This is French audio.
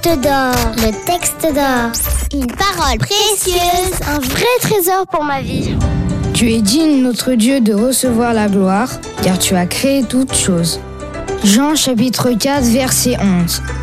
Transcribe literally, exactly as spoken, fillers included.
texte d'or. Le texte d'or. Une parole précieuse, un vrai trésor pour ma vie. Tu es digne, notre Dieu, de recevoir la gloire, car tu as créé toutes choses. Jean chapitre quatre, verset onze.